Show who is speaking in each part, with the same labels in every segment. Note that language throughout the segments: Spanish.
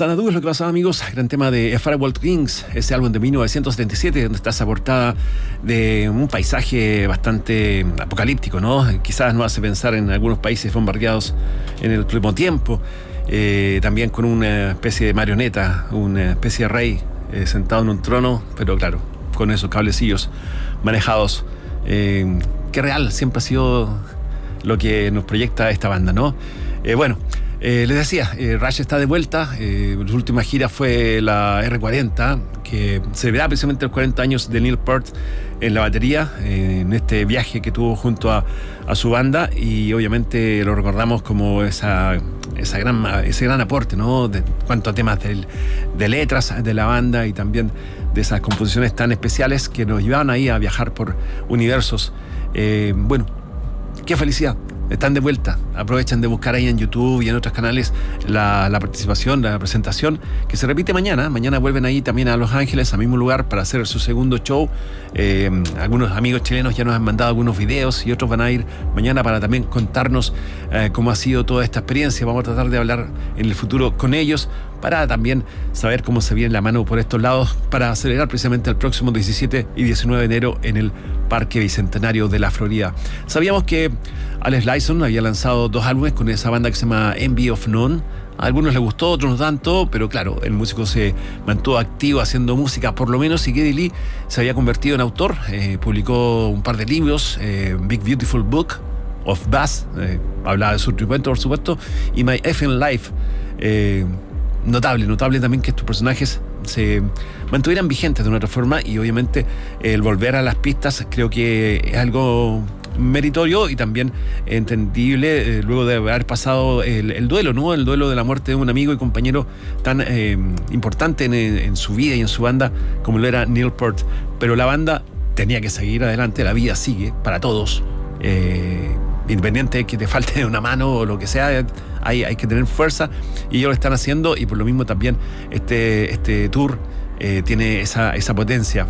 Speaker 1: Xanadu es lo que pasaba, amigos. Gran tema de A Farewell to Kings, ese álbum de 1977, donde está esa portada de un paisaje bastante apocalíptico, ¿no? Quizás nos hace pensar en algunos países bombardeados en el último tiempo. También con una especie de marioneta, una especie de rey sentado en un trono, pero claro, con esos cablecillos manejados. Qué real siempre ha sido lo que nos proyecta esta banda, ¿no? Les decía, Rush está de vuelta. Su última gira fue la R40, que celebraba precisamente los 40 años de Neil Peart en la batería, en este viaje que tuvo junto a su banda, y obviamente lo recordamos como ese gran aporte, ¿no? De cuanto a temas de letras de la banda y también de esas composiciones tan especiales que nos llevaban ahí a viajar por universos. Qué felicidad. Están de vuelta. Aprovechen de buscar ahí en YouTube y en otros canales la participación, la presentación, que se repite mañana. Mañana vuelven ahí también a Los Ángeles, al mismo lugar, para hacer su segundo show. Algunos amigos chilenos ya nos han mandado algunos videos y otros van a ir mañana para también contarnos cómo ha sido toda esta experiencia. Vamos a tratar de hablar en el futuro con ellos para también saber cómo se viene la mano por estos lados para celebrar precisamente el próximo 17 y 19 de enero en el Parque Bicentenario de la Florida. Sabíamos que Alex Lifeson había lanzado 2 álbumes con esa banda que se llama Envy of None. A algunos les gustó, otros no tanto, pero claro, el músico se mantuvo activo haciendo música por lo menos, y Geddy Lee se había convertido en autor. Publicó un par de libros, Big Beautiful Book of Bass, hablaba de su tributo, por supuesto, y My Effing Life. Notable también que estos personajes se mantuvieran vigentes de una otra forma, y obviamente el volver a las pistas creo que es algo meritorio y también entendible luego de haber pasado el duelo, ¿no? El duelo de la muerte de un amigo y compañero tan importante en su vida y en su banda como lo era Neil Peart. Pero la banda tenía que seguir adelante, la vida sigue para todos. Independiente de que te falte una mano o lo que sea, hay que tener fuerza, y ellos lo están haciendo, y por lo mismo también este tour tiene esa potencia.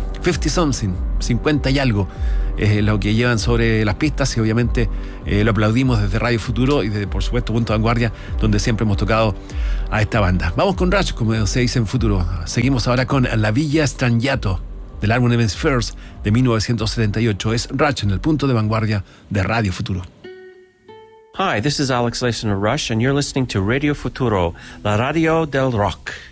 Speaker 1: 50 y algo es lo que llevan sobre las pistas, y obviamente lo aplaudimos desde Radio Futuro y desde, por supuesto, Punto de Vanguardia, donde siempre hemos tocado a esta banda. Vamos con Rush, como se dice en Futuro. Seguimos ahora con La Villa Strangiato, del álbum Hemispheres de 1978. Es Rush en el Punto de Vanguardia de Radio Futuro.
Speaker 2: Hi, this is Alex Lifeson of Rush, and you're listening to Radio Futuro, la radio del rock.